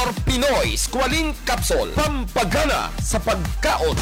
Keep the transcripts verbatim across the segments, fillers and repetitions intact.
Motor Pinoy Squalene Capsule. Pampagana sa pagkaon.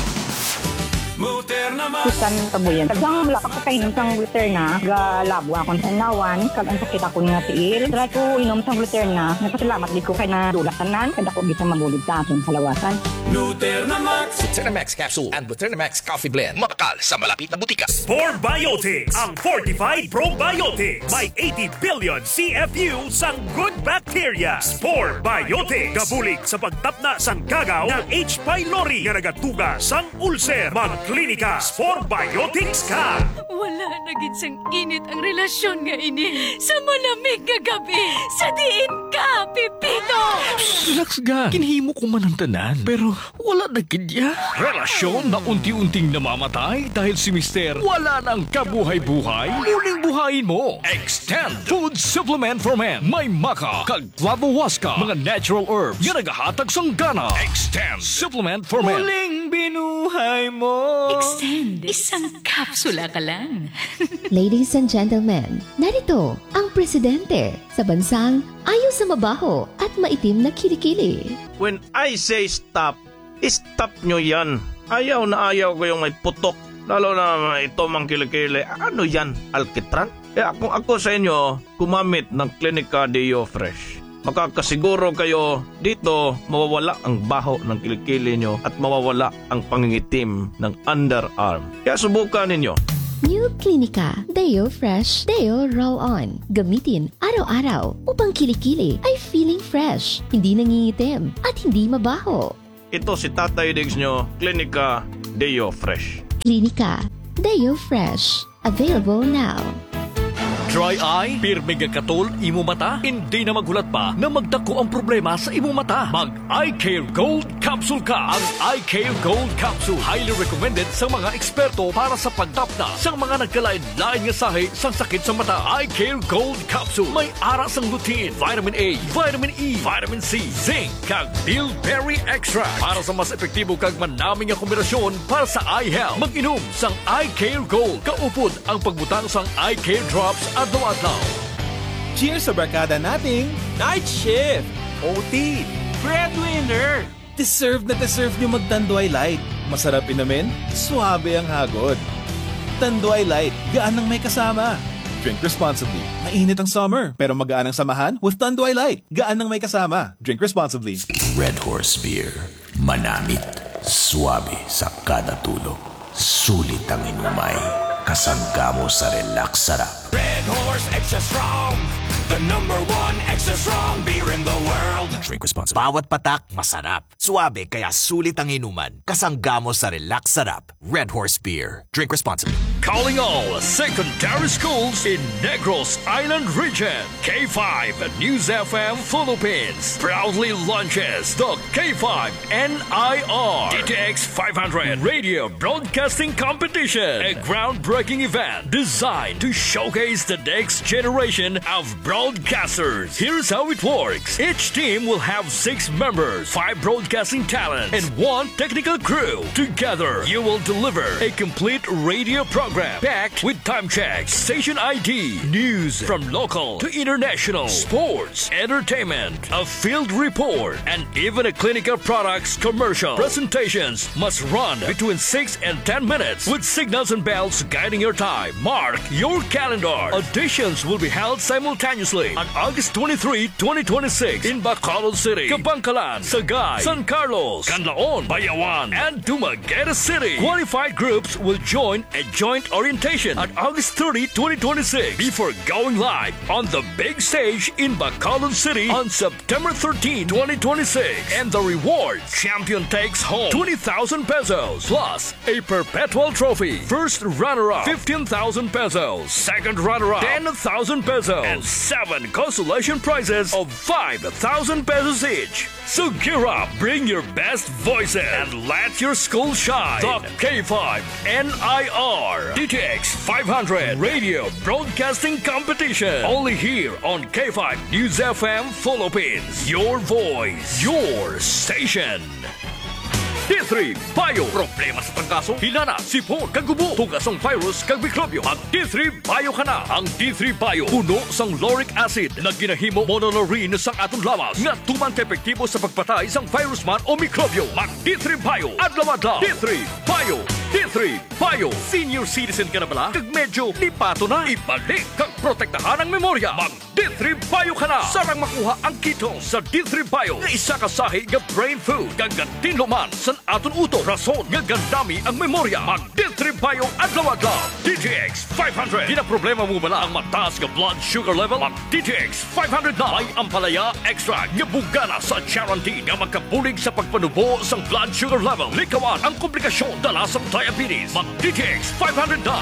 Isan tabuyan. Tagang wala ka kayo ng gluterna, galabo akong sanawan, kag ang sakit ako nga tiil. Try ko inom sa gluterna, nagpasalamat di ko kay na dulatanan, kada ko bisa mabulid sa aking kalawasan. Gluternamax, Gluternamax Capsule and Gluternamax Coffee Blend. Makakal sa malapit na butika. Spore Biotics, ang fortified probiotics. May eighty billion C F U sang good bacteria. Spore Biotics, gabulig sa pagtapna sang kagaw ng H. pylori nga nagatuga sang ulcer. Magklinika, Spore Biotics ka. Wala na gid sang init ang relasyon nga ini sa malamig nga gabi. Sa diin ka, Pipito! Relax ga. Kinhimo ko man ang tanan. Pero wala na gid ya. Relasyon na unti-unting namamatay dahil si Mister wala nang kabuhay-buhay. Muling buhayin mo. Extend Food Supplement for Men. May maka, kag clavohuasca, mga natural herbs nga nagahatag sang gana. Extend Supplement for Men. Muling binuhay mo. Extend. Isang kapsula ka lang. Ladies and gentlemen, narito ang presidente sa bansang ayaw sa mabaho at maitim na kilikili. When I say stop, stop nyo yan. Ayaw na ayaw ko yung may putok. Lalo na ito mang kilikili. Ano yan? Alkitran? Eh, kung ako sa inyo, kumamit ng Clinica Deo Fresh. Makakasiguro kayo dito mawawala ang baho ng kilikili nyo at mawawala ang pangingitim ng underarm. Kaya subukan ninyo. New Clinica Deo Fresh Deo Roll-On. Gamitin araw-araw upang kilikili ay feeling fresh, hindi nangingitim at hindi mabaho. Ito si Tatay Diggs nyo, Clinica Deo Fresh. Clinica Deo Fresh. Available now. Dry eye, pirmi nga katol, imo mata, hindi na magulat pa na magdako ang problema sa imo mata. Mag Eye Care Gold Capsule ka. Ang Eye Care Gold Capsule, highly recommended sa mga eksperto para sa pagtapna sa mga nagkalain-lain nga sahi sa sakit sa mata. Eye Care Gold Capsule, may ara sang lutein, vitamin A, vitamin E, vitamin C, zinc, kag bilberry extract para sa mas epektibo kag manaming nga kombinasyon para sa eye health. Mag-inom sang Eye Care Gold. Kaupod ang pagbutang sang Eye Care Drops adlaw-adlaw. Cheers sa barkada nating Night Shift, O T, Breadwinner. Deserve na deserve nyo mag-Tanduay Light. Masarap inamin, suabe ang hagod. Tanduay Light, gaan ang may kasama. Drink responsibly. Mainit ang summer, pero magaan ang samahan with Tanduay Light. Gaan ang may kasama. Drink responsibly. Red Horse Beer. Manamit. Suabe sa kada tulog. Sulit ang inumay. Kasangga mo sa relax sarap. Red Horse Extra Strong, the number one extra strong beer in the world. Drink responsibly. Bawat patak, masarap. Suabe, kaya sulit ang inuman. Kasangga mo sa relax sarap. Red Horse Beer. Drink responsibly. Calling all secondary schools in Negros Island Region. K five News F M Philippines proudly launches the K five N I R D T X five hundred Radio Broadcasting Competition, a groundbreaking event designed to showcase the next generation of broadcasters. Here's how it works. Each team will have six members, five broadcasting talents, and one technical crew. Together, you will deliver a complete radio program packed with time checks, station I D, news from local to international, sports, entertainment, a field report, and even a clinical products commercial. Presentations must run between six and ten minutes with signals and bells guiding your time. Mark your calendar. Auditions will be held simultaneously on August twenty-third, twenty twenty-six in Bacolod City, Kabangkalan, Sagay, San Carlos, Canlaon, Bayawan, and Dumaguete City. Qualified groups will join a joint orientation on August thirtieth, twenty twenty-six before going live on the big stage in Bacolod City on September thirteenth, twenty twenty-six. And the reward: champion takes home twenty thousand pesos plus a perpetual trophy. First runner-up fifteen thousand pesos. Second runner-up ten thousand pesos. And seven consolation prizes of five thousand pesos each. So gear up, bring your best voices, and let your school shine. The K five N I R D T X five hundred Radio Broadcasting Competition. Only here on K five News F M Philippines. Your voice, your station. D three Bio. Problema sa trangkaso, hilana, sipon, kagubo, tugasong virus, kag mikrobyo. Mag D three Bio ka na. Ang D three Bio puno sang lauric acid na ginahimo monolaurin sang atong lawas nga tuman epektibo sa pagpatay sang virus man o mikrobyo. Mag D three Bio. Adlaw-adlaw. D three Bio. D three Bio. Senior citizen ka na bala? Kag medyo lipato na. Ibalik kag protektahan ang memorya. Mag D three Bio ka na. Sarang makuha ang keto sa D three Bio nga isa ka sahi nga brain food. Gagantin luman sa aton uto. Rason nga gandami ang memorya. Mag D three Bio adlaw-adlaw. D T X five hundred. Di na problema mo bala ang mataas nga blood sugar level? Mag D T X five hundred na. May ampalaya extra nga bugana sa guarantee nga magkabulig sa pagpanubo sa blood sugar level. Likawan ang komplikasyon dala sa diabetes. Mag D T X five hundred na.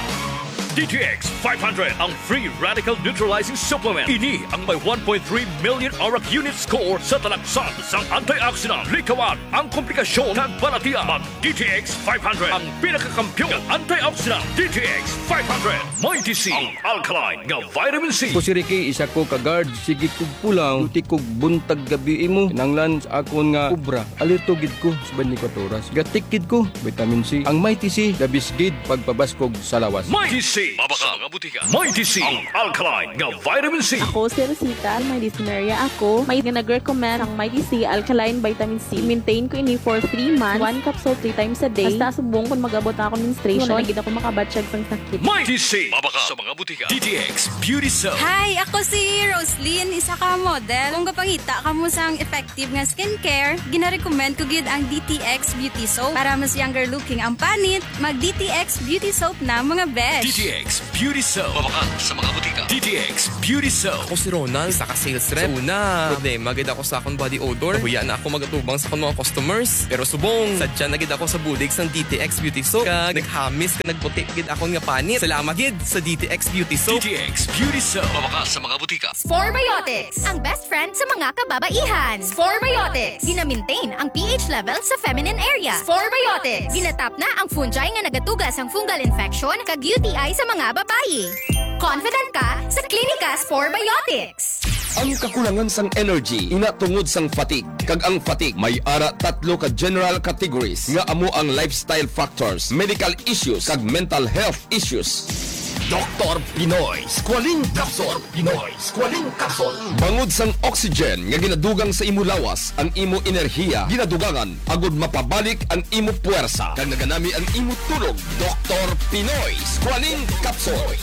D T X five hundred, ang free radical neutralizing supplement. Ini ang may one point three million auric unit score sa talagsan sang antioxidant. Likawan ang komplikasyon kag balatian. Mag D T X five hundred, ang pinakakampyon ng antioxidant. D T X five hundred. Mighty C, ang alkaline nga vitamin C. Ko si Ricky, isa ko ka-guard. Sige kog pulang, tuti kog buntag gabi mo. Kinanglan sa akon nga ubra. Alito gid ko sa twenty-four oras. Gatikid ko, vitamin C. Ang Mighty C, dabisgid pagpabaskog sa lawas. Mighty C. Mabaka mga butika. Mighty C, ang alkaline nga vitamin C. Ako si Rosita, may dysuria ako. May nag-recommend ang Mighty C Alkaline Vitamin C. Maintain ko ini for three months. One capsule three times a day. Basta subong kung mag-abot ako ng menstruation. Wala gid ako makabatsyag sang sakit. Mighty C, mabaka sa mga butika. D T X Beauty Soap. Hi, ako si Roslyn, isa ka model. Kung kapangita ka mo sang effective nga skincare, gina-recommend ko gid ang D T X Beauty Soap. Para mas younger looking ang panit, mag D T X Beauty Soap na mga besh. D T X Beauty Soap. Mabakan sa mga butika. D T X Beauty Soap. Ako si Ronald, isa ka sales rep. So una, problema gid ako sa akong body odor. Huya na ako magatubang sa akong mga customers. Pero subong, sadya na gid ako sa bulig sang D T X Beauty Soap. Kag naghamis ka nagputi gid akong nga panit. Salamat gid sa D T X Beauty Soap. D T X Beauty Soap. Mabakan sa mga butika. Sporebiotics, ang best friend sa mga kababaihan. Sporebiotics, gina-maintain ang pH level sa feminine area. Sporebiotics, ginatap na ang fungi nga nagatugas ang fungal infection kag U T I sa mga babae. Confident ka sa Klinika Sporebiotics. Ang kakulangan sang energy ina tungod sang fatigue. Kag ang fatigue may ara tatlo ka general categories nga amo ang lifestyle factors, medical issues kag mental health issues. Doktor Pinoy Squalene Capsule. Pinoy Squalene Capsule. Bangod sang oxygen nga ginadugang sa imo lawas, ang imo enerhiya ginadugangan agud mapabalik ang imo puwersa. Kag naganami ang imo tulog. Doktor Pinoy Squalene Capsule.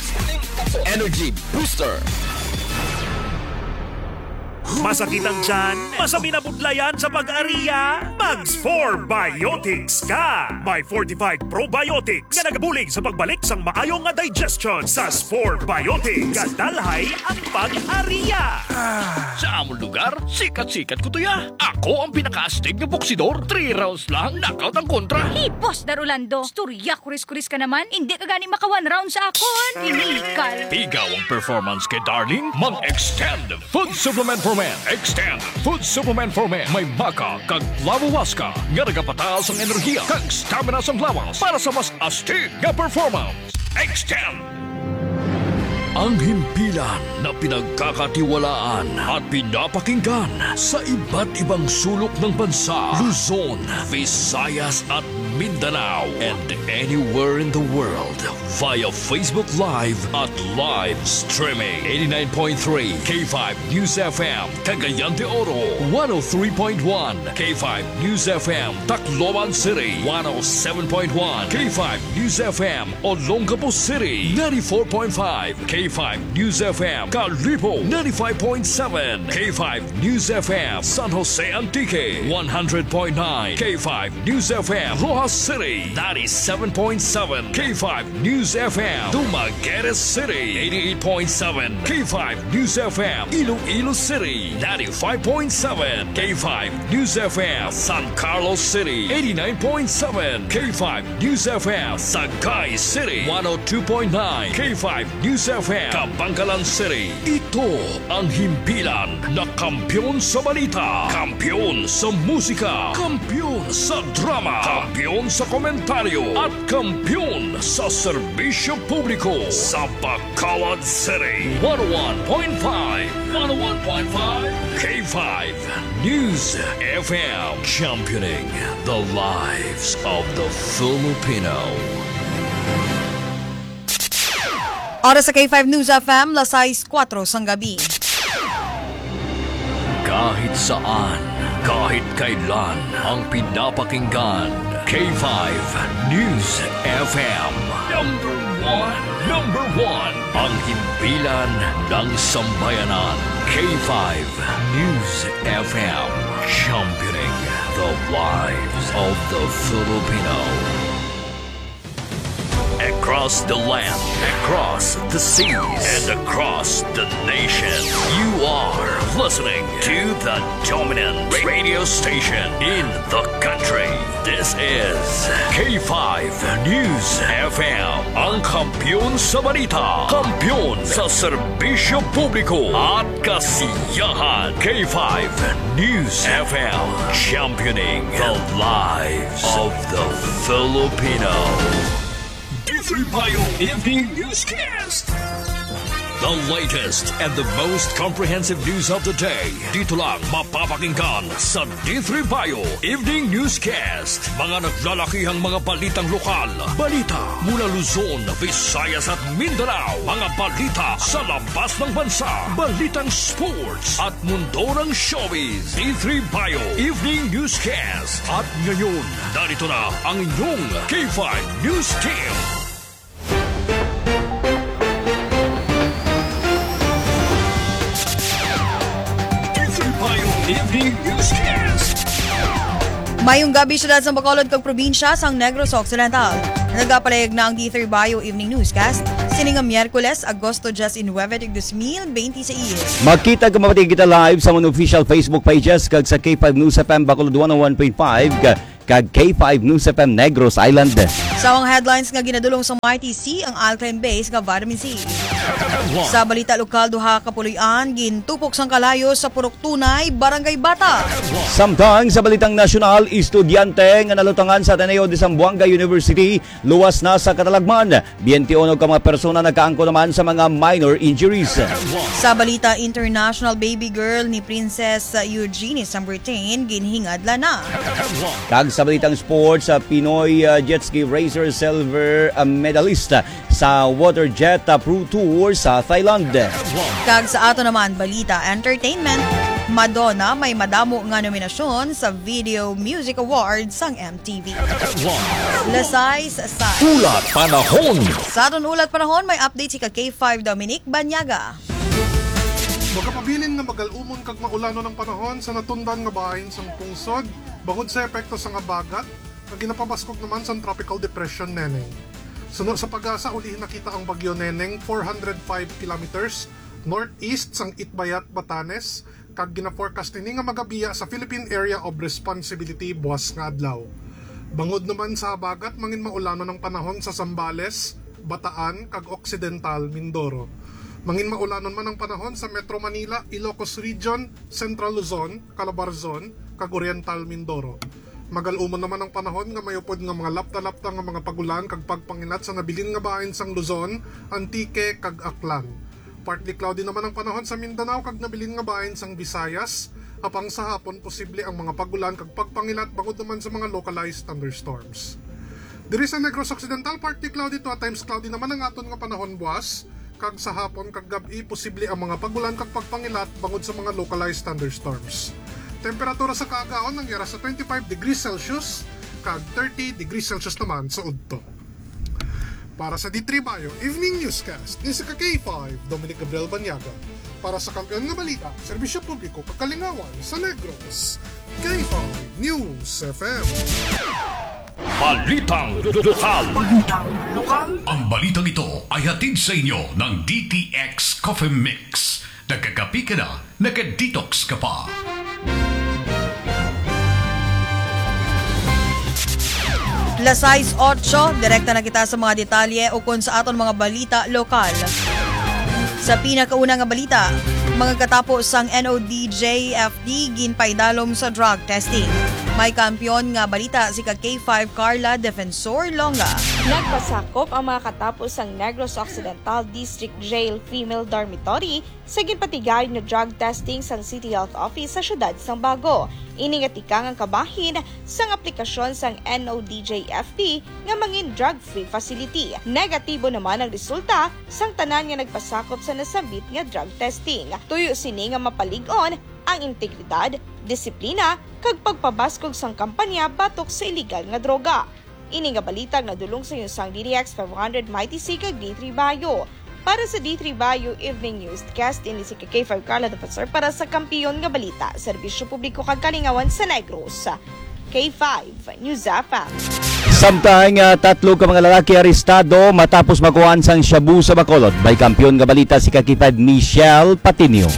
Energy Booster. Masakit ang tiyan? Masabi na budlayan sa pag-ariya? Mag-Sporebiotics ka! May fortified probiotics nga nagabulig sa pagbalik sang maayong nga digestion sa Sporebiotics. Kadalhay ang pag-ariya! Ah, sa among lugar, sikat-sikat ko to ya. Ako ang pinaka-astig na boksidor. Three rounds lang, knockout ang kontra. Hey, Boss Darulando, storya kuris-kuris ka naman. Hindi ka gani maka one round sa akon. Inikal. Pigaw ang performance kay Darling. Mag-extend food supplement for men. Extend food supplement for men. May maka kag lawawaska nga nagapataas ang enerhiya kag stamina sa lawas para sa mas astig nga performance. Extend. Ang himpilan na pinagkakatiwalaan at pinapakinggan sa iba't ibang sulok ng bansa, Luzon, Visayas at Mindanao, and anywhere in the world via Facebook Live at live streaming. eighty-nine point three K five News F M, Cagayan de Oro, one oh three point one K five News F M, Tacloban City, one oh seven point one K five News F M, Olongapo City, ninety-four point five K five News F M, Calibo, ninety-five point seven K five News F M, San Jose Antique, one hundred point nine K five News F M, Rojas City, ninety-seven point seven K five News F M, Dumaguete City, eighty-eight point seven K five News F M, Iloilo City, ninety-five point seven K five News F M, San Carlos City, eighty-nine point seven K five News F M, Sagay City, one oh two point nine K five News F M, Kabangkalan City, Ito ang himpilan na kampiyon sa balita, kampiyon sa musika, kampiyon sa drama, kampiyon sa komentaryo, at kampiyon sa serbisyo publiko sa Bacolod City. one oh one point five, one oh one point five K five News F M, championing the lives of the Filipino. Oras sa K five News F M, alas four sang gabi. Kahit saan, kahit kailan, ang pinapakinggan, K five News F M. Number one, number one, ang himpilan ng sambayanan, K five News F M, championing the lives of the Filipino. Across the land, across the seas, and across the nation, you are listening to the dominant radio station in the country. This is K five News F M, ang kampiyon sa balita, kampiyon sa serbisyo publiko at kasiyahan. K five News F M, championing the lives of the Filipino. D three Bio Evening Newscast. The latest and the most comprehensive news of the day. Dito lang mapapakinggan sa D three Bio Evening Newscast. Mga naglalakihang mga balitang lokal, balita mula Luzon, Visayas at Mindanao, mga balita sa labas ng bansa, balitang sports at mundo ng showbiz. D three Bio Evening Newscast. At ngayon, narito na ang inyong K five News Team. Evening Newscast. Mayong gabi syudad sa Bacolod kag probinsya sang Negros Occidental. Nagapalayag na ang D three Bio Evening Newscast sininga Miyerkules, Agosto nineteen, twenty twenty-six. Makita ka mapati kita live sa mga official Facebook pages kag sa K five News F M Bacolod one oh one point five kag K five News F M Negros Island. Sa mga headlines nga ginadulong sa Mighty C ang alkaline base nga vitamin C. Sa balita lokal, duha ka puloy-an gintupok sang kalayo sa Purok Tunay, Barangay Bata. Samtang sa balitang nasyonal, estudyante nga nalutangan sa Ateneo de Zamboanga University luwas na sa katalagman. twenty-one ka mga persona nagkaangko naman sa mga minor injuries. Sa balita international, baby girl ni Princess Eugenie Sambertain ginhingadla na. Kag sa balitang sports, sa Pinoy uh, jet ski racer silver uh, medalist sa water jet uh, pro tour sa Thailand. Kag sa ato naman balita entertainment, Madonna may madamo nga nominasyon sa Video Music Awards sang M T V. Lasay sa Sai. Ulat Panahon. Sa aton ulat panahon, may update si ka K five Dominic Banyaga. Magkapabilin nga magalumon kag maulano ng panahon sa natundan nga bahin sang pungsod, bangod sa epekto sa nga bagat, nga ginapabaskog naman sa tropical depression Neneng. Sunod sa pag-asa, ulihin nakita ang bagyo Neneng four hundred five kilometers northeast sang Itbayat, Batanes, kag gina-forecast ni nga magabiya sa Philippine Area of Responsibility buwas nga adlaw. Bangod naman sa bagat, mangin maulano ng panahon sa Zambales, Bataan, kag Occidental, Mindoro. Mangin maulanon man ang panahon sa Metro Manila, Ilocos Region, Central Luzon, Calabarzon, kag Oriental Mindoro. Magaluman naman ang panahon nga mayupod nga mga lapta-lapta nga mga pagulan kag pagpanginat sa nabilin nga bahin sang Luzon, Antique kag Aklan. Partly cloudy naman ang panahon sa Mindanao kag nabilin nga bahin sang Visayas, apang sa hapon posible ang mga pagulan kag pagpangilat bangod naman sa mga localized thunderstorms. Diri sa Negros Occidental, partly cloudy to at times cloudy naman ang aton nga panahon buwas, kag sa hapon kag gabi posible ang mga pagulan kag pagpangilat bangod sa mga localized thunderstorms. Temperatura sa kaagaon nangyara sa twenty-five degrees Celsius kag thirty degrees Celsius naman sa udto. Para sa D three Bio Evening Newscast, ni sa K five Dominic Gabriel Banyaga. Para sa kampiyon nga balita, serbisyo publiko pagkalingawan sa Negros, K five News F M. Balitang lokal. Balitang lokal. Ang balitang ito ay hatid sa inyo ng D T X Coffee Mix. Nagkakapi ka na, nagka-detox ka pa. Lasay eight, direkta na kita sa mga detalye o kung sa aton mga balita lokal. Sa pinakauna nga balita, mga katapos ang N O D J F D ginpaidalom sa drug testing. May kampyon nga balita si ka K five Carla Defensor Longa. Nagpasakop ang mga katapos ang Negros Occidental District Jail Female Dormitory sa ginpatigayon nga drug testing sa City Health Office sa syudad sang Bago. Iningatikang ang kabahin sang aplikasyon sang N O D J F D nga mangin drug-free facility. Negatibo naman ang resulta sang tanan nga nagpasakop sa nasambit nga drug testing. Tuyo sini nga mapalig-on ang integridad, disiplina, kag pagpabaskog sang kampanya batok sa iligal nga droga. Ini nga balitag nadulong sa yung D D X five hundred Mighty C kag D three Bayo. Para sa D three Bayo Evening Newscast, ini si K five Carla Defensor para sa kampiyon nga balita, serbisyo publiko kag kalingawan sa Negros. K five News F M. Samtang uh, tatlo ka mga lalaki arestado matapos makuhaan sang shabu sa Bacolod. May kampiyon nga balita si K five Michelle Patinio.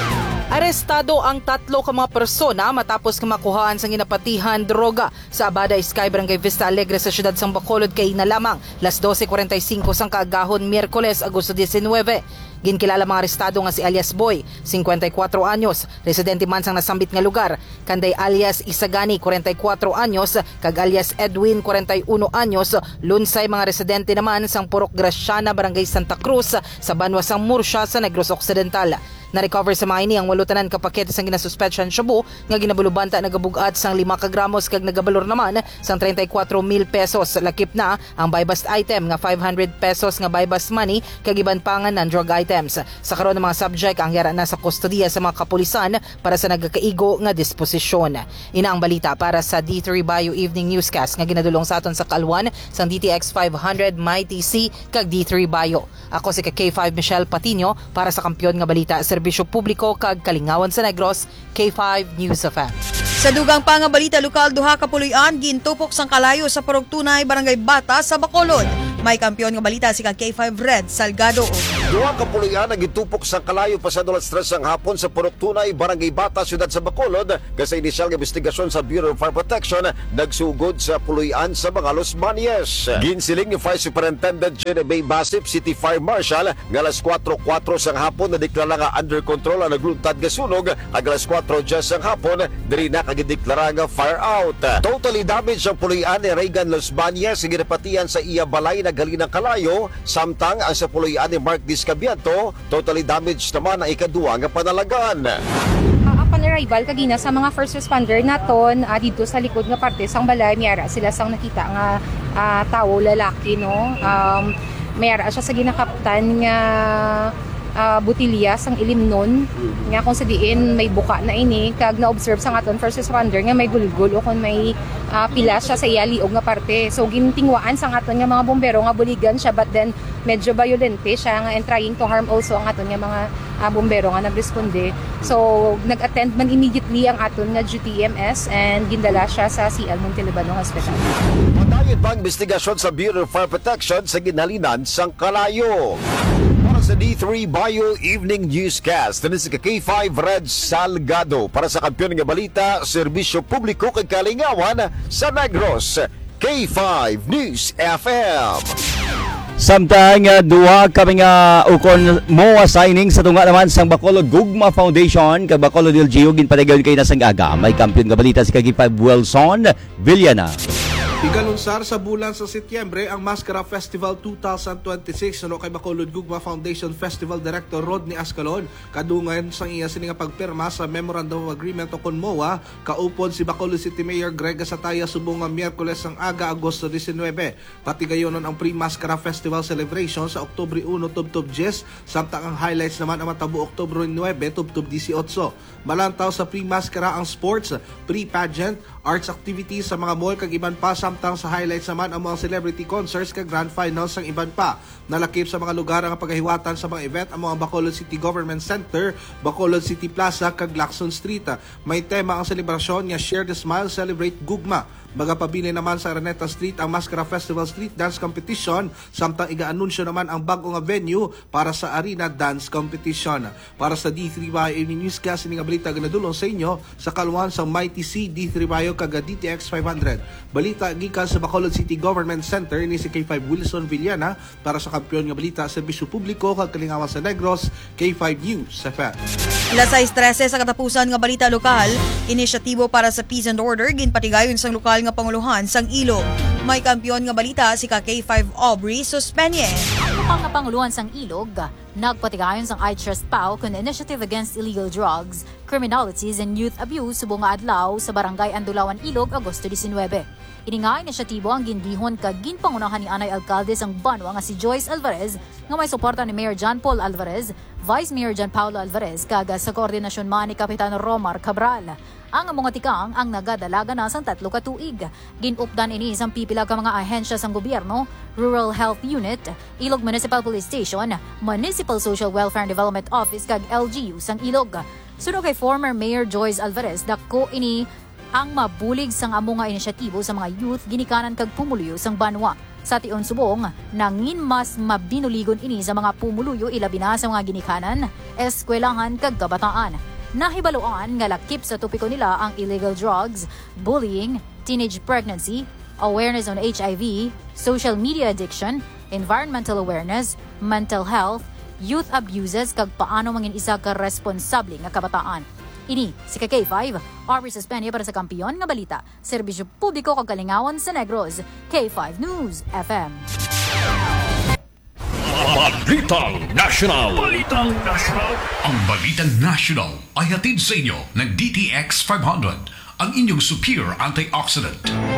Arestado ang tatlo ka mga persona matapos kamakuhaan sa ginapatihan droga sa Abada Sky Barangay Vista Alegre sa siyudad sang Bacolod kay na lamang las dose kuwarenta y singko sang kaagahon Miyerkules, Agosto labinwebe. Ginkilala mga arestado nga si alias Boy, fifty-four anyos, residente man sang nasambit nga lugar, kanday alias Isagani, forty-four anyos, kag alias Edwin, forty-one anyos, lunsay mga residente naman sang Purok Graciana, Barangay Santa Cruz, sa Banwa sang Murcia sa Negros Occidental. Na-recover sa mga ini ang walutanan ka pakete sang ginasuspetsyan shabu nga ginabulubanta nagabugat sang lima ka gramos kag nagabalor naman sang thirty-four mil pesos. Lakip na ang buy-bust item nga five hundred pesos nga buy-bust money kag iban pangan ng drug items. Sa karon ng mga subject ang yara na sa kustodiya sa mga kapulisan para sa nagakaigo nga disposisyon. Ina ang balita para sa D three Bayo Evening Newscast nga ginadulong sa aton sa Kalwan sang D T X five hundred Mighty C kag D three Bayo. Ako si K five Michelle Patinio para sa kampiyon nga balita, serbisyo publiko kag kalingawan sa Negros, K five News F M. Sa dugang pa nga balita lokal, duha ka puloy-an gintupok sang kalayo sa Purok Tunay, Barangay Bata sa Bacolod. May kampiyon nga balita si K five Red Salgado. Duha ka puloy-an nga gitupok sang kalayo pasado alas tres sang hapon sa Purok Tunay, Barangay Bata, siyudad sa Bacolod. Kasi inisyal nga investigasyon sa Bureau of Fire Protection nagsugod sa puloy-an sa mga Los Manies. Ginsiling ni Fire Superintendent Jenny Basip, City Fire Marshal, nga alas four oh four sang hapon na deklara nga under control ang nagluntad nga sunog. Ag alas four ten sang hapon diri na kagideklara nga fire out. Totally damaged ang puloy-an ni Reagan Los Manies, ginapatian sa iya balay na galinang kalayo, samtang ang sa puloy-an ni Mark Discabianto, totally damaged naman ang ikaduwa nga panalagan. Uh, upon arrival kagina sa mga first responder naton uh, dito sa likod nga parte sang balay, miyara sila sang nakita nga uh, tao lalaki, no. Um, miyara siya sa ginakaptan nga uh, butilya sang ilim nun nga kung sa diin may buka na ini kag na-observe sang aton first responder nga may gulgul o kung may uh, pila siya sa iya liog nga parte. So gintingwaan sang aton nga mga bombero nga buligan siya, but then medyo violente siya nga and trying to harm also ang aton nga mga uh, bombero nga nagresponde. So nag-attend man immediately ang aton nga G T M S and gindala siya sa C L Montelibano Hospital. Padayon pa ang investigasyon sa Bureau of Fire Protection sa ginhalinan sang kalayo. Sa D three Bayo Evening Newscast, na si K five Red Salgado para sa kampiyon nga balita, serbisyo publiko kag kalingawan sa Negros, K five News F M. Samtang uh, duha kami nga ukon mo assigning sa tunga naman sang Bacolod Gugma Foundation kag Bacolod L G U ginpadayon kay nasang aga. May kampiyon nga balita si K five Wilson Villana. Igalunsar sa bulan sa Setyembre ang Mascara Festival twenty twenty-six no kay Bacolod Gugma Foundation Festival Director Rodney Ascalon. Kadungan sang iya sini nga pagpirma sa Memorandum of Agreement o kon M O A kaupod si Bacolod City Mayor Greg Gasataya subong nga Miyerkules sang aga Agosto labinwebe. Pati gayonon ang pre-Mascara Festival celebration sa Oktubre one tubtob ten, samtang ang highlights naman ang matabu Oktubre nine tubtob eighteen. Malantaw sa pre-Mascara ang sports, pre-pageant, arts activities sa mga mall kag iban pa, samtang sa highlights naman ang mga celebrity concerts kag grand finals sang iban pa. Nalakip sa mga lugar ang pagahiwatan sa mga event ang mga Bacolod City Government Center, Bacolod City Plaza kag Lacson Street. May tema ang selebrasyon nga Share the Smile, Celebrate Gugma. Magapabili naman sa Araneta Street ang Mascara Festival Street Dance Competition, samtang iga-anunsyo naman ang bago nga venue para sa Arena Dance Competition. Para sa D three Bayo Evening Newscast, ini nga balita ganadulong sa inyo sa Kalwan sa Mighty C, D three Bayo kayo kag D T X five hundred. Balita gikan sa Bacolod City Government Center ni si K five Wilson Villana para sa kampiyon nga balita sa serbisyo publiko kag kalingawan sa Negros, K five News F M. Alas sais trese sa katapusan nga balita lokal, inisyatibo para sa peace and order ginpatigayon sang lokal nga panguluhan sang Ilog. May kampiyon nga balita si ka K five Aubrey Suspenye. Ang panguluhan sang Ilog, nagpatigayon sang I Trust P A O kun Initiative Against Illegal Drugs, Criminalities and Youth Abuse subong nga adlaw sa Barangay Andulawan Ilog, Agosto nineteen. Ini nga inisyatibo ang gindihon kag ginpangunahan ni Anay Alcalde sang Banwa nga si Joyce Alvarez nga may suporta ni Mayor John Paul Alvarez, Vice Mayor John Paulo Alvarez kag sa koordinasyon man ni Kapitan Romar Cabral. Ang mga tikang ang nagadalaga na sang tatlo ka tuig. Ginupdan ini sang pipila ka mga ahensya sang gobyerno, Rural Health Unit, Ilog Municipal Police Station, Municipal Social Welfare and Development Office kag L G U sang Ilog. Suno kay former Mayor Joyce Alvarez, dako ini ang mabulig sang amo nga inisyatibo sa mga youth ginikanan kag pumuluyo sang Banwa. Sa tion subong, nangin mas mabinuligon ini sa mga pumuluyo ilabi na sa mga ginikanan, eskwelahan kag kabataan. Nahibaluan nga lakip sa topiko nila ang illegal drugs, bullying, teenage pregnancy, awareness on H I V, social media addiction, environmental awareness, mental health, youth abuses kag paano mangin isa ka responsable nga kabataan. Ini si K five, Aubrey Suspenye para sa kampiyon nga balita, serbisyo publiko kag kalingawan sa Negros, K five News F M. Balitang National. Balitang National. Ang Balitang National ay hatid sa inyo ng D T X five hundred, ang inyong superior antioxidant.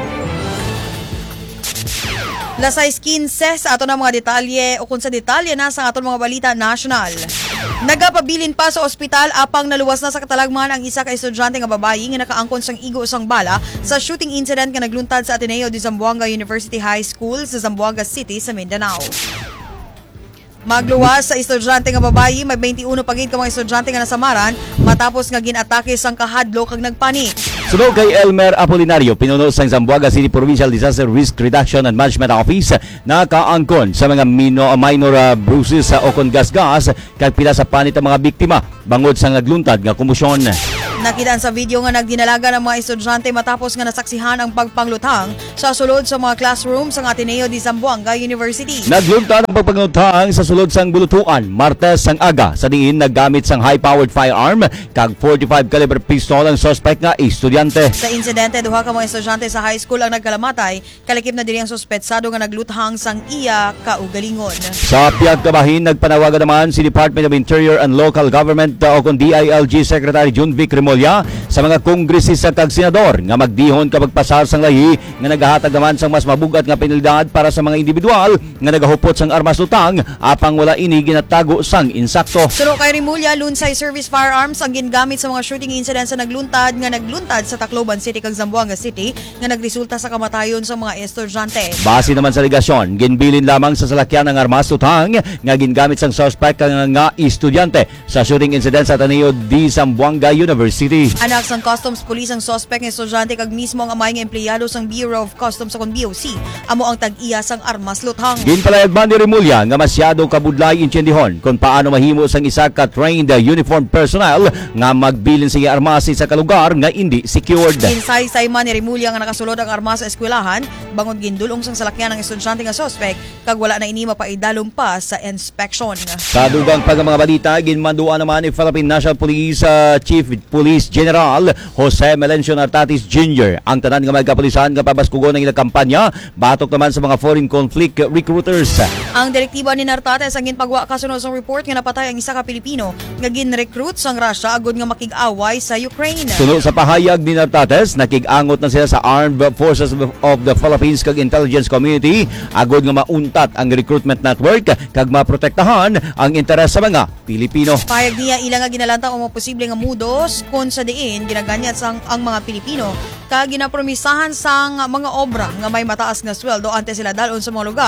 Lasay quince sa ato na mga detalye o kung sa detalye na sa ato mga balita national. Nagapabilin pa sa ospital apang naluwas na sa katalagman ang isa ka estudyante nga babayi nga nakaangkon sang igo sang bala sa shooting incident nga nagluntad sa Ateneo de Zamboanga University High School sa Zamboanga City sa Mindanao. Magluwas sa estudyante nga babayi, may twenty-one pagid ka mga estudyante nga nasamaran matapos nga ginatake sang kahadlo kag nagpanik. Sunod kay Elmer Apolinario, pinuno sang Zamboanga City Provincial Disaster Risk Reduction and Management Office, nakaangkon sa mga mino, minor uh, bruises sa uh, okon gas-gas kag pila sa panit ang mga biktima bangod sa nagluntad nga kumusyon. Nakitaan sa video nga nagdinalaga ng mga estudyante matapos nga nasaksihan ang pagpanglutang sa sulod sa mga classroom sa Ateneo de Zamboanga University. Nagluntad ang pagpanglutang sa sulod sang bulutuan Martes sang aga sa diin naggamit sang high-powered firearm kag forty-five caliber pistol ang suspect nga estudyante. Sa insidente, duha ka mga estudyante sa high school ang nagkalamatay, kalakip na diri ang suspetsado nga nagluthang sang iya kaugalingon. Sa piyag kabahin, nagpanawagan naman si Department of Interior and Local Government o kung D I L G Secretary Junvic Remolya sa mga kongresista kag senador nga magdihon kapag pasar sang lahi nga nagahatag naman sang mas mabugat nga penalidad para sa mga individual nga nagahupot sang armas lutang apang wala ini ginatago sang insakto. Suno kay Remolya, Lunsay Service Firearms ang gingamit sa mga shooting incidents sa nagluntad nga nagluntad sa Tacloban City kag Zamboanga City nga nagresulta sa kamatayon sa mga estudyante. Base naman sa aligasyon, ginbilin lamang sa salakyan ang armas lutang nga gingamit sang suspect nga, nga estudyante sa shooting incident sa Ateneo de Zamboanga University. Anak sang Customs Police ang suspect nga estudyante kag mismo ang amay nga empleyado sang Bureau of Customs sa B O C. Amo ang tag-iya sang armas lutang. Ginpalayagman ni Remolya nga masyado kabudlay intyendihon kung paano mahimo sang isa ka trained uniformed personnel nga magbilin sa armas sa kalugar nga hindi secured. Ginsay-say man ni Remolya nga nakasulod ang armas sa eskwelahan bangod gindulong sang salakyan ng estudyante nga suspect kag wala na ini mapaidalom pa sa inspection. Sa dugang pag mga balita, ginmanduan naman ni Philippine National Police uh, Chief Police General Jose Melencio Nartatis Junior ang tanan nga mga kapulisan nga pabaskugon ng ilang kampanya batok naman sa mga foreign conflict recruiters. Ang direktiba ni Nartates ang ginpagwa kasunod sa report nga napatay ang isa ka Pilipino nga gin-recruit sang Russia agud nga makig-away sa Ukraine. Sunod sa pahayag ni Nartates, nakig-angot na sila sa Armed Forces of the Philippines kag Intelligence Community agud nga mauntat ang recruitment network kag maprotektahan ang interes sa mga Pilipino. Pahayag niya ilang nga ginalantang ang mga posible nga mudos kung sa diin ginaganyat sang ang mga Pilipino kag ginapromisahan sang mga obra nga may mataas nga sweldo ante sila dalon sa mga lugar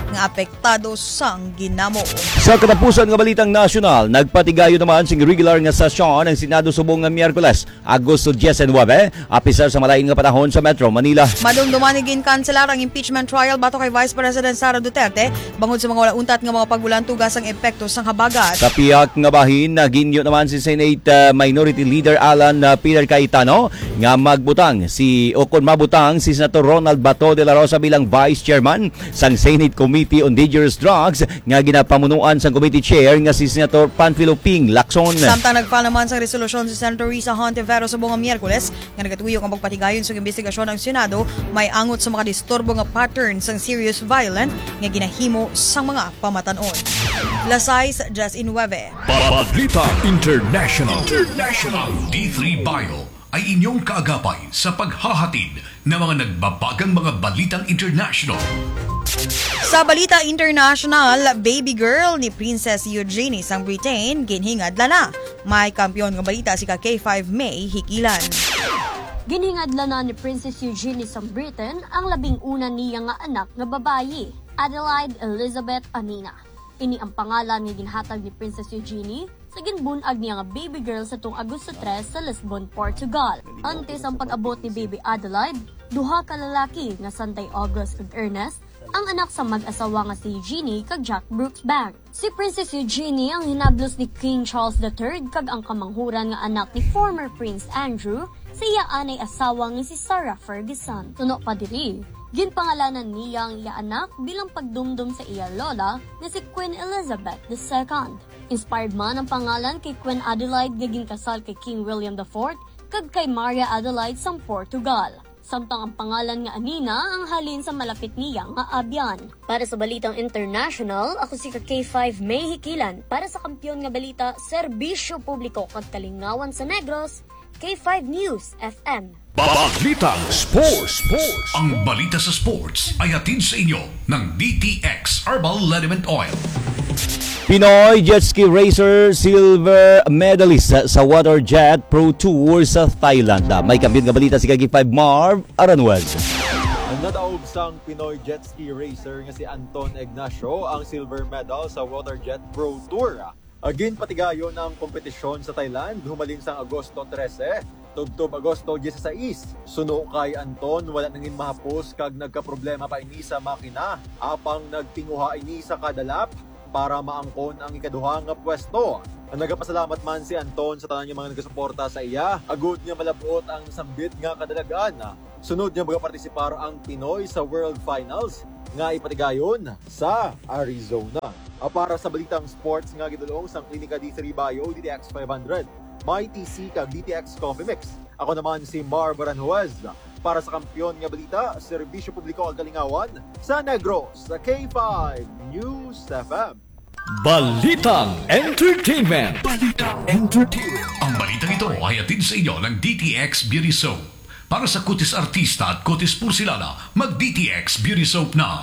nga apektado sang ginamo. Sa katapusan nga balitang nasyonal, nagpatigayo naman sing regular nga sesyon ang Senado subong nga Miyerkules, Agosto nineteen, apisar sa malain nga panahon sa Metro Manila. Madumduman ni ginkanselar ang impeachment trial bato kay Vice President Sara Duterte bangod sa mga wala untat nga mga pagbulan tugas ang epekto sang habagat. Sa piyak nga bahin, naginyo naman si Senate uh, Minority Leader Alan uh, Peter Cayetano nga magbutang si o kon mabutang si Senator Ronald Bato de la Rosa bilang Vice Chairman sang Senate Committee on Dangerous Drugs nga ginapamunuan sang Committee Chair nga si Senator Panfilo Ping Lacson. Samtang nagfile naman sang resolusyon si Senator Risa Hontiveros sa buong Miyerkules nga nagatuyo ang pagpatigayon sa investigasyon ng Senado may angot sa mga disturbo nga pattern sang serious violent nga ginahimo sang mga pamatanon. Lasais, Just in Webe. Balita International. International. D three Bio ay inyong kaagapay sa paghahatid ng mga nagbabagang mga balitang international. Sa balita international, baby girl ni Princess Eugenie sang Britain ginhingadla na. May kampiyon ng balita si K five May Hikilan. Ginhingadla na ni Princess Eugenie sang Britain ang labing una niya nga anak nga babayi, Adelaide Elizabeth Anina. Ini ang pangalan nga ginhatag ni Princess Eugenie sa ginbunag niya nga baby girl sa tung Agosto tres sa Lisbon, Portugal. Antes ang pag-abot ni baby Adelaide, duha ka lalaki nga Santay August ug Ernest, ang anak sa mag-asawa nga si Eugenie kag Jack Brooksbank. Si Princess Eugenie ang hinablos ni King Charles the third kag ang kamanghuran nga anak ni former Prince Andrew sa iya anay asawa nga si Sarah Ferguson. Tuno pa diri, ginpangalanan niya ang iya anak bilang pagdumdum sa iya lola na si Queen Elizabeth the second. Inspired man ang pangalan kay Queen Adelaide nga ginkasal kay King William the fourth kag kay Maria Adelaide sang Portugal. Samtang ang pangalan nga Anina ang halin sa malapit niya nga abyan. Para sa balitang international, ako si K five May Hikilan. Para sa kampiyon nga balita, serbisyo publiko kag kalingawan sa Negros, K five News F M. Balitang Sports. Sports. Ang balita sa sports ay hatid sa inyo ng D T X Herbal Liniment Oil. Pinoy jet ski racer silver medalist sa Water Jet Pro Tour sa Thailand. May kampiyon nga balita si K five Marv Aranwez. Nadaog sang Pinoy jet ski racer nga si Anton Ignacio ang silver medal sa Water Jet Pro Tour. Agin patigayon ang kompetisyon sa Thailand humalin sang Agosto trese tubtob Agosto dieciséis. Suno kay Anton wala nangin mahapos kag nagkaproblema pa ini sa makina apang nagtinguha ini sa kadalap para maangkon ang ikaduha nga pwesto. Ang nagapasalamat man si Anton sa tanan niya mga nagasuporta sa iya. Agud niya malabot ang sambit nga kadalagan. Sunod niya magapartisipar ang Pinoy sa World Finals nga ipatigayon sa Arizona. Para sa balitang sports nga gidulong sang Klinika D three Bio D T X five hundred, may T C kag D T X Coffee Mix. Ako naman si Mar Baranjuez. Para sa kampiyon nga balita, serbisyo publiko ang kalingawan sa Negros, sa K five News F M. Balitang Entertainment. Balitang Entertainment. Ang balitang ito ay hatid sa inyo ng D T X Beauty Soap. Para sa kutis artista at kutis porsilana, mag-D T X Beauty Soap na.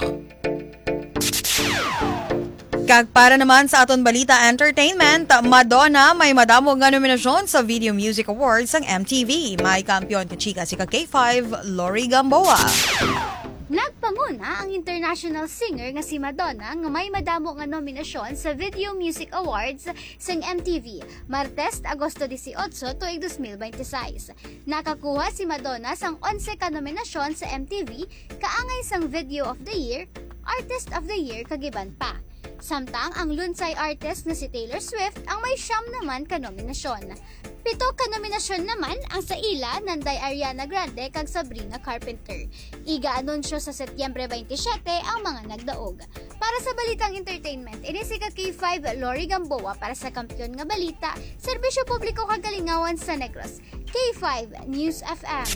Kag para naman sa aton balita entertainment, Madonna may madamo nga nominasyon sa Video Music Awards ng M T V. May kampiyon ka chika si K five Lori Gamboa. Nagpanguna ang international singer nga si Madonna nga may madamo nga nominasyon sa Video Music Awards sang M T V Martes, Agosto dieciocho tuig dos mil veintiséis. Nakakuha si Madonna sang onse ka nominasyon sa M T V kaangay sang Video of the Year, Artist of the Year kagiban pa. Samtang ang lunsay artist na si Taylor Swift ang may siyam naman ka nominasyon. Pito ka nominasyon naman ang sa ila nanday Ariana Grande kag Sabrina Carpenter. Iga-anunsyo sa Setyembre veintisiete ang mga nagdaog. Para sa balitang entertainment, ini si K five Lori Gamboa para sa kampiyon nga balita, serbisyo publiko kag kalingawan sa Negros. K five News F M.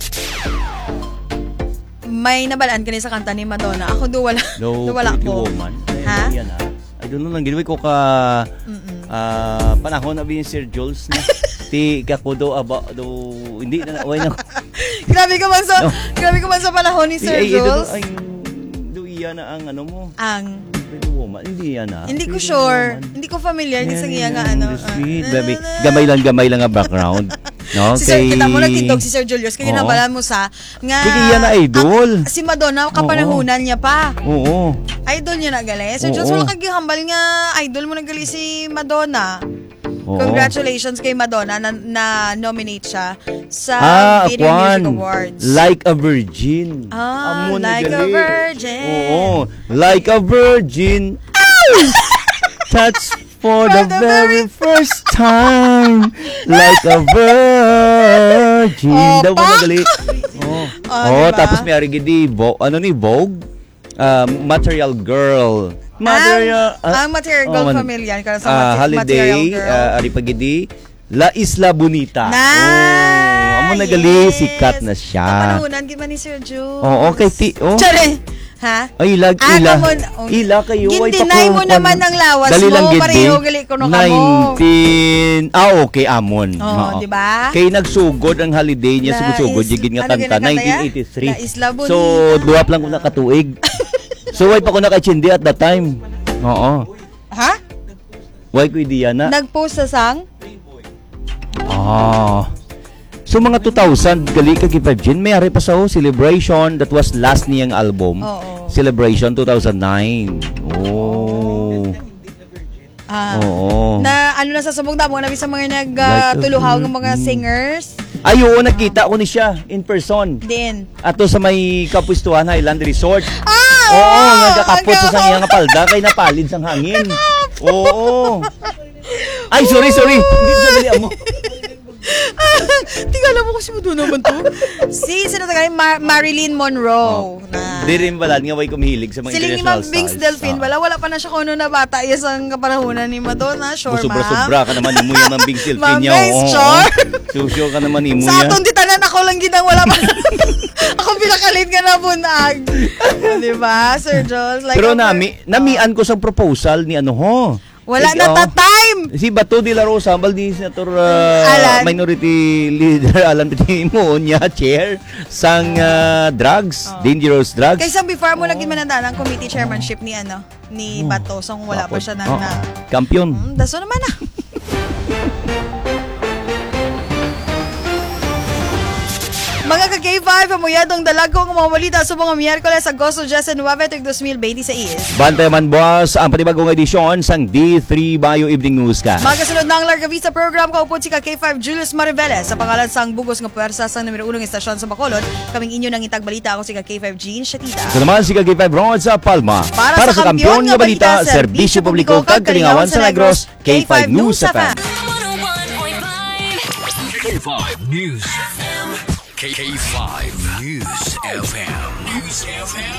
May nabalaan ka sa kanta ni Madonna. Ako do wala. No, do wala ko. Woman. Ha? Ay, yan, I don't know lang ginawa ko ka uh, panahon na bin Sir Jules na ti kakudo aba do hindi na way na. Grabe ka man sa no. Grabe ka man sa panahon ni Sir ay, Jules. Ay, do iya na ang ano mo. Ang Pretty Woman. Hindi yan na. Hindi ko sure. Hindi ko familiar yeah, sa iya nga ano. Sweet, baby. Gamay lang gamay lang ang background. No, Si Sir, kay- kita mo nagtindog si Sir Julius, kaya Oo. ginabalan mo sa, nga, Kaya yan na idol. ang- si Madonna, kapanahunan niya pa. Oo. Idol niya na gali. Sir Oo. Jules, wala kagihambal nga, idol mo na gali si Madonna. Oo. Congratulations kay Madonna na, na nominate siya sa Ah, Video Aquan. Music Awards. Like a Virgin. Ah, Amo na like a gali. virgin. Oo. Like a virgin. Touch for the very first time. Like a virgin. Oh, Daw mo na gali. Oh, Oh, oh diba? tapos may arigidi. Vo- ano ni Vogue? Um, Material Girl. Material. ang, ang Material Girl man- familiar ka sa ah, Mati- Material Holiday. Girl. Uh, aripagidi. La Isla Bonita. Nice! Oh, amo na gali. Sikat na siya. Kapanahunan, gima ni Sir Jules. Oo, okay. Ti, oh. Tsare! Ha? Ay, ilag, Ah, ila. kamon- oh. Ila kayo. Ay, Gindinay mo pakukuan. naman ang lawas Dali mo, lang, gid, pareho eh. gali ko no kamo. nineteen Ah, okay, amon. Oh, Oo. di ba? Kay nagsugod ang holiday niya, La sugod-sugod, is- yung nga ano kanta, ginakanta yan? nineteen eighty-three. La Isla Bonita. So, duwap lang ko nakatuig. So, why pa ko nakachindi at that time? Oo. Ha? Why ko idiya na? Nag-post sa sang? Ah. So mga two thousand gali ka kay five Gen may ari pa sa oh, Celebration that was last niyang album. Oo. Celebration two thousand nine. Oh. Ah, Oo. na ano na sa subong damo na sa mga Like a nagtuluhaw ng mga virgin. singers. Ay, oo, nakita ko ni siya in person. Din. Ato sa may Kapustuhan Highland Resort. Ah! Oo, nagkakapot sa sang iyang palda kay napalid sang hangin. Oo. Ay, sorry, sorry. Hindi sa dali mo. Tingala mo kasi mo doon naman to. Si, sino tagay? Mar- Marilyn Monroe. Na, Di rin balad nga way kumihilig sa mga siling ni international Ma'am Binks stars. Delphine, wala, wala pa na siya kung ano na bata. Yes, ang kapanahunan ni Madonna. Sure, ma'am. Sobra-sobra ka naman ni mo yan, Ma'am Binks Delphine. Ma'am niya, Binks, oo. sure. Susyo ka naman ni mo Sa yan. atong titanan, ako lang ginang wala pa. Ako pinakalit ka na bunag. O, diba, Sir Jules? Like, Pero ako- nami, namian ko sa proposal ni ano ho. Wala Sige, na oh. ta time. Si Bato de la Rosa, baldi Senator uh, Alan. Minority Leader Alan Pitimo niya chair sang uh, drugs, dangerous drugs. Kaysa before mo naging manandaan ang committee chairmanship ni ano, ni Bato. So, wala pa siya na, Oh, na kampiyon. Hmm, daso naman ah. Mga ka-K five, pamuyadong dalagong mga balita sa mga Miyerkules, Agosto nineteen, twenty twenty-six. Bantay man boss, ang panibagong edisyon sang D three Bio Evening Newscast. Magkasunod na ang Larga Vista program, kaupod si ka-K five Julius Mariveles sa pangalan sang bugos nga puwersa sa numero unong estasyon sa Bacolod. Kaming inyo nang itag balita, ako si ka-K five Jean Shatita. Ito naman si K five Ron sa Palma. Para sa kampiyon nga balita, serbisyo publiko kag kalingawan sa Negros, K five News F M. K five News F M. K five News F M. News F M.